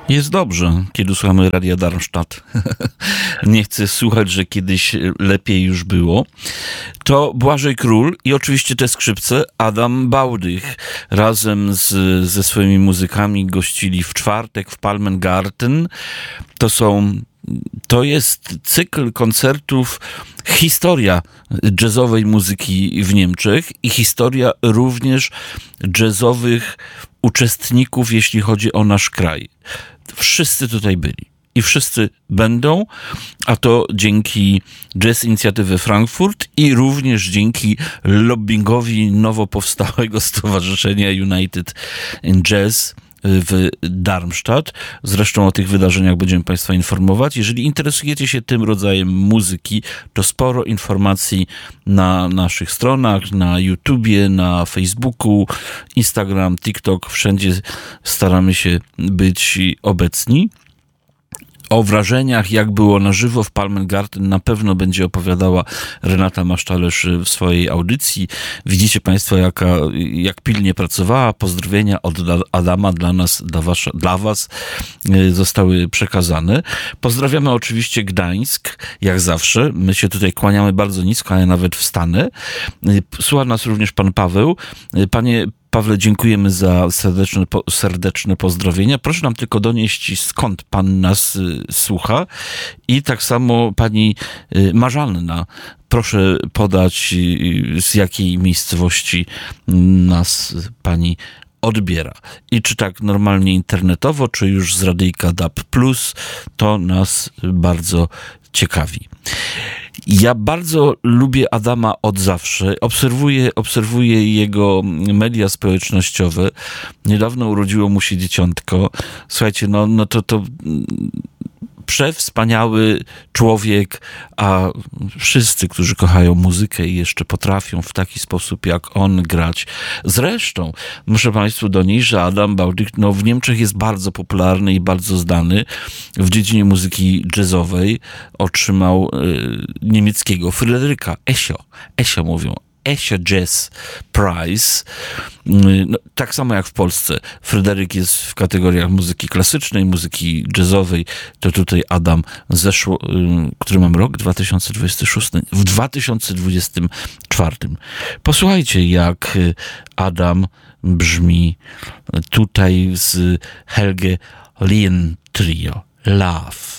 Jest dobrze, kiedy słuchamy Radia Darmstadt. Nie chcę słuchać, że kiedyś lepiej już było. To Błażej Król i oczywiście te skrzypce Adam Bałdych. Razem ze swoimi muzykami gościli w czwartek w Palmengarten. To jest cykl koncertów, historia jazzowej muzyki w Niemczech i historia również jazzowych uczestników, jeśli chodzi o nasz kraj. Wszyscy tutaj byli i wszyscy będą, a to dzięki Jazz Inicjatywy Frankfurt i również dzięki lobbingowi nowo powstałego Stowarzyszenia United in Jazz w Darmstadt. Zresztą o tych wydarzeniach będziemy Państwa informować. Jeżeli interesujecie się tym rodzajem muzyki, to sporo informacji na naszych stronach, na YouTubie, na Facebooku, Instagram, TikTok. Wszędzie staramy się być obecni. O wrażeniach, jak było na żywo w Palmengarten, na pewno będzie opowiadała Renata Masztalerz w swojej audycji. Widzicie Państwo, jak pilnie pracowała. Pozdrowienia od Adama dla Was zostały przekazane. Pozdrawiamy oczywiście Gdańsk, jak zawsze. My się tutaj kłaniamy bardzo nisko, a ja nawet wstanę. Słucha nas również pan Paweł. Panie Pawle, dziękujemy za serdeczne pozdrowienia. Proszę nam tylko donieść, skąd pan nas słucha. I tak samo pani Marzanna, proszę podać, z jakiej miejscowości nas pani odbiera. I czy tak normalnie internetowo, czy już z radyjka DAB+, to nas bardzo ciekawi. Ja bardzo lubię Adama od zawsze. Obserwuję jego media społecznościowe. Niedawno urodziło mu się dzieciątko. Słuchajcie, to przewspaniały człowiek, a wszyscy, którzy kochają muzykę i jeszcze potrafią w taki sposób jak on grać. Zresztą muszę Państwu donieść, że Adam Bałdych w Niemczech jest bardzo popularny i bardzo znany w dziedzinie muzyki jazzowej. Otrzymał niemieckiego Fryderyka Esio mówią. Esio Jazz Prize. Tak samo jak w Polsce. Fryderyk jest w kategoriach muzyki klasycznej, muzyki jazzowej. To tutaj Adam który mam rok? 2026. W 2024. Posłuchajcie, jak Adam brzmi tutaj z Helge Lien Trio. Love.